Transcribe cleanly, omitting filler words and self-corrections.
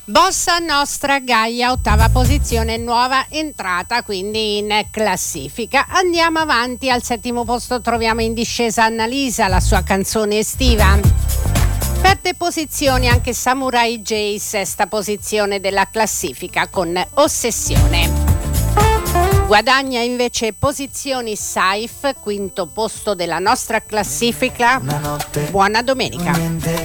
Bossa Nostra Gaia, ottava posizione, nuova entrata quindi in classifica. Andiamo avanti, al settimo posto troviamo in discesa Annalisa, la sua canzone estiva. Perde posizioni anche Samurai J, sesta posizione della classifica con Ossessione. Guadagna invece posizioni Saif, quinto posto della nostra classifica. Buona domenica.